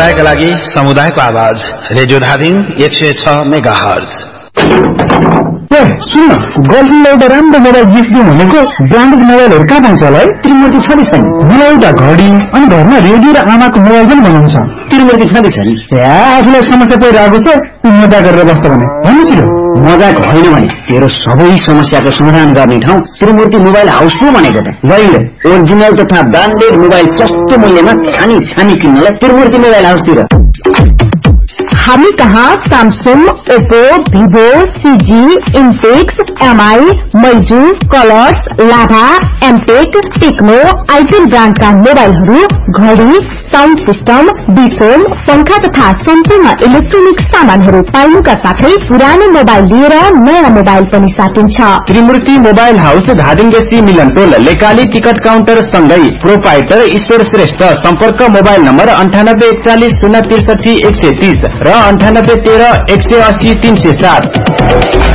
समुदायका लागि समुदायको आवाज रेडियो धादिङ 106 मेगाहर्ज। सुन गर्लफ्रेन्डलाई एउटा राम्रो मोबाइल गिफ्ट दिउँ भनेको ब्रान्डेड मोबाइलहरू कहाँ पाउँछ होला है? त्रिमूर्ति छ नि छैन? मलाई एउटा घडी अनि घरमा रेडियो र आमाको मोबाइल पनि बनाउँछ। त्रिमूर्ति छ नि छैन? आफूलाई समस्या परिरहेको छ मजा गरेर बस्छ भने भन्नु छिटो। मजाक होइन भने तेरो सबै समस्याको समाधान गर्ने ठाउँ त्रिमूर्ति मोबाइल हाउस हो भनेको त। अहिले ओरिजिनल तथा ब्रान्डेड मोबाइल सस्तो मूल्यमा छानी छानी किन्नलाई त्रिमूर्ति मोबाइल हाउसतिर। हामी कहाँ Samsung, Oppo, Vivo, CG, इन्फिक्स, MI, मैजू, colours, लाभा, एमटेक, टेक्नो, आइटेल ब्रान्डका मोबाइलहरू, घडी, साउन्ड सिस्टम, डिसोम, पंखा तथा सम्पूर्ण इलेक्ट्रोनिक सामानहरू पाइनुका साथै पुरानो मोबाइल लिएर नयाँ मोबाइल पनि साटिन्छ। त्रिमूर्ति मोबाइल हाउस धादिङसी मिलन टोल लेकाली टिकट काउन्टर सँगै प्रोपाइटर ईश्वर श्रेष्ठ। सम्पर्क मोबाइल नम्बर 9841 063 130 र 9813 180 307।